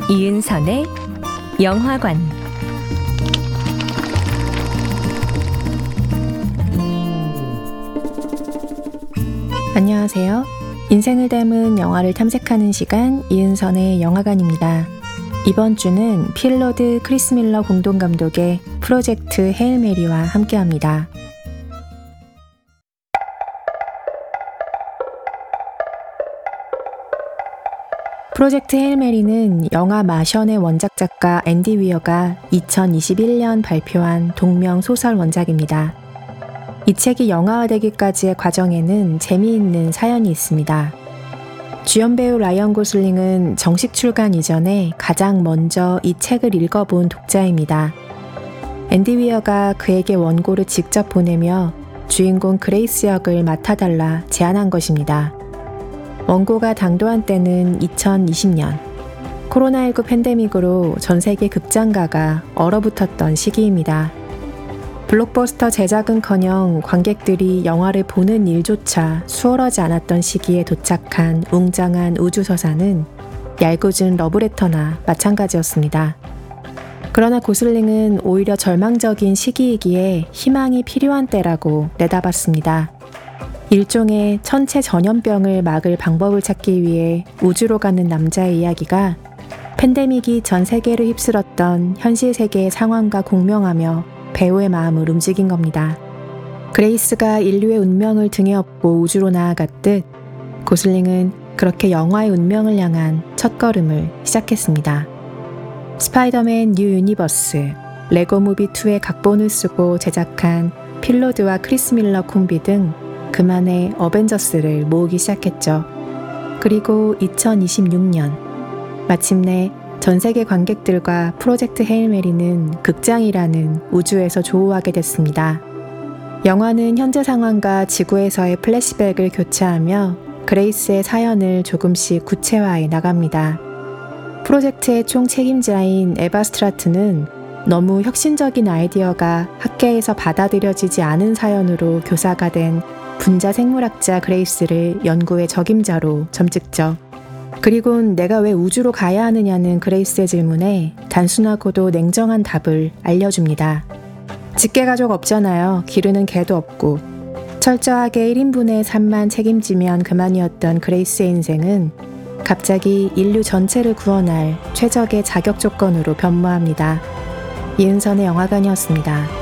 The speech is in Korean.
이은선의 영화관, 안녕하세요. 인생을 닮은 영화를 탐색하는 시간 이은선의 영화관입니다. 이번 주는 필로드 크리스 밀러 공동감독의 프로젝트 헤일 메리와 함께합니다. 프로젝트 헤일 메리는 영화 마션의 원작 작가 앤디 위어가 2021년 발표한 동명 소설 원작입니다. 이 책이 영화화되기까지의 과정에는 재미있는 사연이 있습니다. 주연 배우 라이언 고슬링은 정식 출간 이전에 가장 먼저 이 책을 읽어본 독자입니다. 앤디 위어가 그에게 원고를 직접 보내며 주인공 그레이스 역을 맡아달라 제안한 것입니다. 원고가 당도한 때는 2020년, 코로나19 팬데믹으로 전 세계 극장가가 얼어붙었던 시기입니다. 블록버스터 제작은커녕 관객들이 영화를 보는 일조차 수월하지 않았던 시기에 도착한 웅장한 우주서사는 얄궂은 러브레터나 마찬가지였습니다. 그러나 고슬링은 오히려 절망적인 시기이기에 희망이 필요한 때라고 내다봤습니다. 일종의 천체 전염병을 막을 방법을 찾기 위해 우주로 가는 남자의 이야기가 팬데믹이 전 세계를 휩쓸었던 현실 세계의 상황과 공명하며 배우의 마음을 움직인 겁니다. 그레이스가 인류의 운명을 등에 업고 우주로 나아갔듯 고슬링은 그렇게 영화의 운명을 향한 첫걸음을 시작했습니다. 스파이더맨 뉴 유니버스, 레고 무비2의 각본을 쓰고 제작한 필로드와 크리스 밀러 콤비 등 그만의 어벤져스를 모으기 시작했죠. 그리고 2026년 마침내 전 세계 관객들과 프로젝트 헤일 메리는 극장이라는 우주에서 조우하게 됐습니다. 영화는 현재 상황과 지구에서의 플래시백을 교차하며 그레이스의 사연을 조금씩 구체화해 나갑니다. 프로젝트의 총 책임자인 에바 스트라트는 너무 혁신적인 아이디어가 학계에서 받아들여지지 않은 사연으로 교사가 된 분자 생물학자 그레이스를 연구의 적임자로 점찍죠. 그리곤 내가 왜 우주로 가야 하느냐는 그레이스의 질문에 단순하고도 냉정한 답을 알려줍니다. 직계가족 없잖아요. 기르는 개도 없고. 철저하게 1인분의 삶만 책임지면 그만이었던 그레이스의 인생은 갑자기 인류 전체를 구원할 최적의 자격 조건으로 변모합니다. 이은선의 영화관이었습니다.